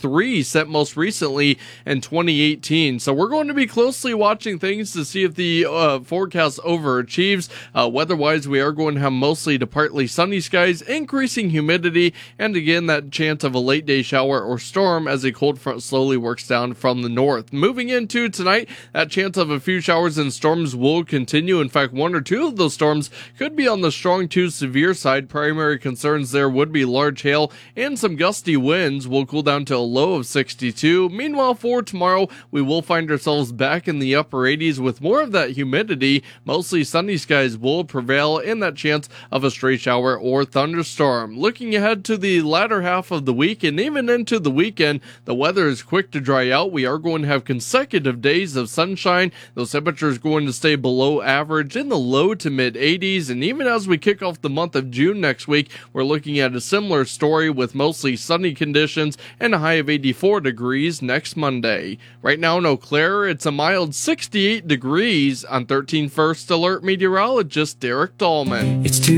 3 set most recently in 2018. So we're going to be closely watching things to see if the forecast overachieves. Weather-wise, we are going to have mostly to partly sunny skies, increasing humidity, and again, that chance of a late-day shower or storm as a cold front slowly works down from the north. Moving into tonight, that chance of a few showers and storms will continue. In fact, one or two of those storms could be on the strong to severe side. Primary concerns there would be large hail and some gusty winds. Will cool down to a low of 62. Meanwhile, for tomorrow, we will find ourselves back in the upper 80s with more of that humidity. Mostly sunny skies will prevail and that chance of a stray shower or thunderstorm. Looking ahead to the latter half of the week and even into the weekend, the weather is quick to dry out. We are going to have consecutive days of sunshine. Those temperatures going to stay below average in the low to mid 80s. And even as we kick off the month of June next week, we're looking at a similar story with mostly sunny conditions and a high of 84 degrees next Monday. Right now in Eau Claire, it's a mild 68 degrees. On 13 First Alert meteorologist Derek Dahlman. It's too